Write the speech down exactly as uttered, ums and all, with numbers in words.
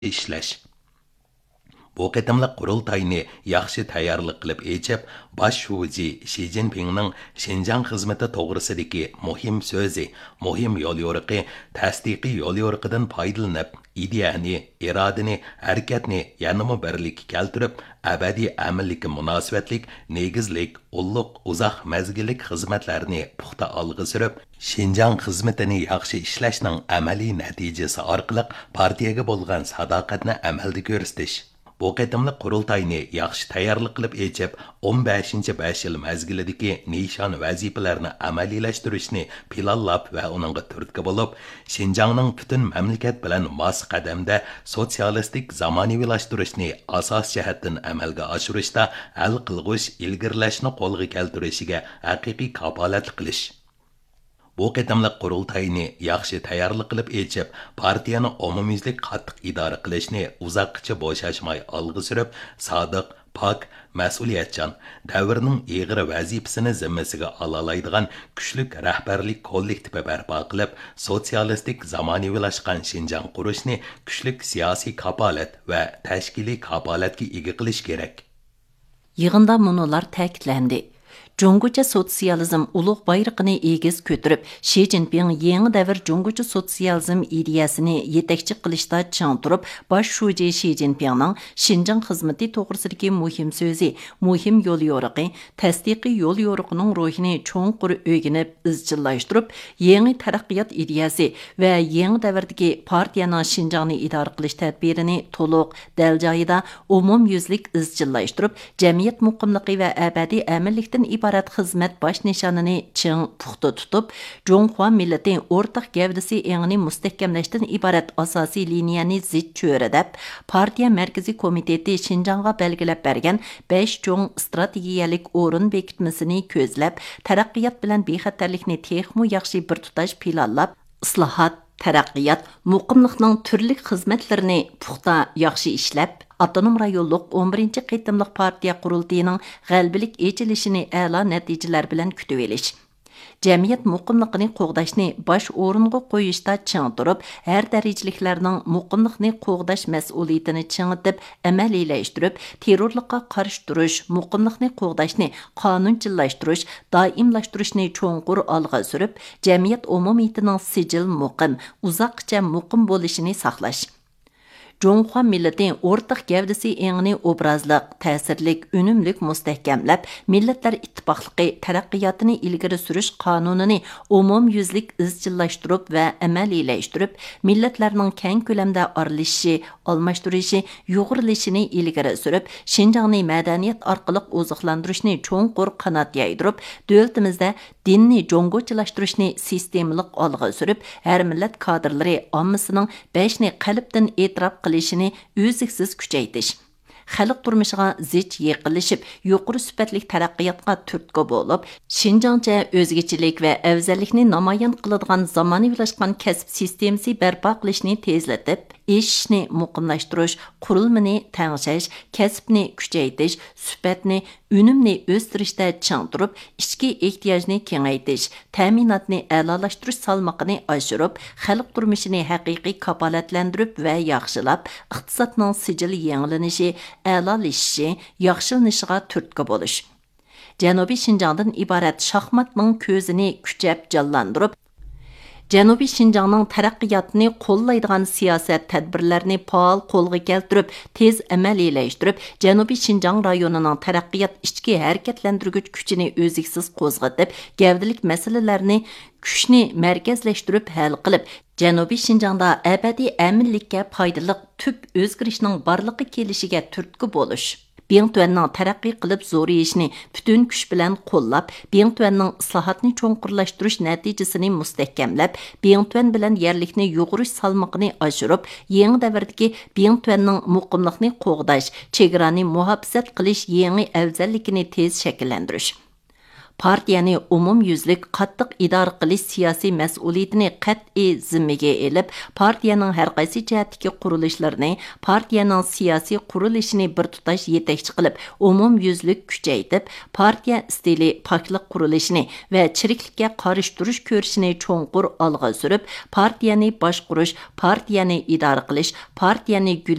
ishlash. Bu qitimliq qurultayni yaxshi tayyorlik qilib echib, bosh shuji Shi Jinpingning Xinjiang xizmati to'g'risidagi muhim so'zi, muhim yo'l yo'riqi, tasdiqiy yo'l yo'riqidan foydalanib, ideyani, irodani, harakatni yanama birlikka keltirib, abadiy amallikka munosabatlik, negizlik, ulluq, uzoq mazgillik xizmatlarni puxta olg'a surib, Xinjiang xizmatini yaxshi ishlashning amaliy natijasi orqali partiyaga bo'lgan sadoqatni amalda ko'rsatish. Bu qitimliq qurultayni yaxshi tayyorlik qilib echib, o'n beshinchi besh yil mazgilidagi nishon vazifalarni amaliylashtırishni planlab va uningga turtki bo'lib, Xinjiangning butun mamlakat bilan mos qadamda sotsialistik zamonaviylashtırishni asos jihatdan amalga oshirishda hal qilg'ish, ilgirlashni qo'lga keltirishiga haqiqiy kapolatlik qilish. Bu qitimliq qurultayni yaxshi tayyorlik qilib echib, partiyani umumiylik qattiq idora qilishni uzoqcha bo'shashmay olg'a surib, sodiq, pok, mas'uliyatchan, davrning ig'ir vazifasini zimmasiga olalaydigan kuchlik rahbarlik kollektivi barpo qilib, sotsialistik zamonaviylashgan Xinjiang qurishni kuchlik siyosiy kapolat va tashkiliy kapolatga ega qilish kerak. Yig'inda munolar ta'kidlandi. Cunguca sotsializm ulug' bayrog'ini egiz ko'tarib, Shi Jinping yangi davr Cunguca sotsializm ideyasini yetakchi qilishda chang turib, bosh shuji Shi Jinpingning Xinjiang xizmati to'g'risidagi muhim so'zi, muhim yo'l yo'riqi, tasdiqiy yo'l yo'riqining ruhini cho'nqur o'rganib, izchillashtirib, yangi taraqqiyot ideyasi va yangi davrdagi partiyaning Xinjiangni idora qilish tadbirini to'liq dal joyida umumyuzlik izchillashtirib, jamiyat muqimligi va abadiy amallikdan iborat xizmat bosh nishonini ching puxta tutib, Jonghua millati o'rtaq gavdasi engini mustahkamlashdan iborat asosiy liniyani zid cho'radab, partiya markaziy komiteti Xinjiangga belgilab bergan besh cho'ng strategiyalik o'rin bekitmasini ko'zlab, taraqqiyot bilan bexatarlikni texmu yaxshi bir tutash planlab, islohot, taraqqiyot, muqimlikning turli xizmatlarini puxta yaxshi ishlab, Avtonom rayonluq o'n birinchi qitimliq partiya qurultiyining g'albilik echilishini a'lo natijalar bilan kutib olish. Jamiyat muqimligini qo'g'dashni bosh o'ringa qo'yishda ching turib, har darajaliklarning muqimlikni qo'g'dash mas'uliyatini chingitib, amaliylashtırib, terrorlikqa qarshi turish, muqimlikni qo'g'dashni qonunchilashtirish, doimlashtirishni cho'nqur olg'a surib, jamiyat umumiyatining sijil muqim, uzoqcha muqim bo'lishini saqlash. Jonghua millati o'rtaq gavdasi engini obrazliq, ta'sirlik, unumlik mustahkamlab, millatlar ittifoqligi taraqqiyotini ilgari surish qonunini umumyuzlik izchillashtirib va amaliylashtırib, millatlarning keng ko'lamda aralashishi, almashtirishi, yo'g'rilishini ilgari surib, Xinjiangni madaniyat orqali oziqlantirishni cho'nqur qanot yaydirib, davlatimizda dinni jo'ng'ochilashtirishni sistemalik olg'a surib, har millat kadrlari ommasining beshni qalbdan e'tirof qilishini o'ziksiz kuchaytirish. Xalq turmushiga zich yaqinlashib, yuqori sifatli taraqqiyotga turtki bo'lib, Xinjiangcha o'zgachilik va afzallikni namoyon qiladigan zamonaviylashgan kasb sistemasi barpo qilishni tezlatib, ishni muqimlashtirish, qurilmani tangshash, kasbni kuchaytirish, sifatni, unumni o'stirishda chang turib, ichki ehtiyojni kengaytirish, ta'minotni a'lolashtirish salmoqini oshirib, xalq turmushini haqiqiy kapolatlantirib va yaxshilab, iqtisodning sijili yangilanishi, a'lolashishi, yaxshilanishiga turtki bo'lish. Janubiy Xinjiangdan iborat shaxmatning ko'zini kuchab jonlantirib, Janubiy Xinjiangning taraqqiyotini qo'llaydigan siyosat tadbirlarini faol qo'lga keltirib, tez amaliylashtırib, Janubiy Xinjiang rayonining taraqqiyot ichki harakatlantirgich kuchini o'ziksiz qo'zg'atib, gavdalik masalalarni kuchni markazlashtirib hal qilib, Janubiy Xinjiangda abadiy aminlikka foydali tüp o'zgarishning borligi kelishiga turtki bo'lish. Bingtuanning taraqqiy qilib zo'rayishini butun kuch bilan qo'llab, Bingtuanning islohotni cho'nqurlashtirish natijasini mustahkamlab, Bingtuan bilan yerlikni yo'g'irish salmoqini oshirib, yangi davrdagi Bingtuanning muqimlikni qo'g'dash, chegarani muhofazat qilish yangi afzalligini tez shakllantirish. partiyani umumyuzlik qattiq idora qilish siyosiy mas'uliyatini qat'iy zimmaga elib, partiyaning har qaysi jihatdagi qurilishlarini, partiyaning siyosiy qurilishini bir tutash yetakchi qilib, umumyuzlik kuchaytirib, partiya stili poklik qurilishini va chiriklikka qarshi turish ko'rishini cho'nqur olg'a surib, partiyani boshqarish, partiyani idora qilish, partiyani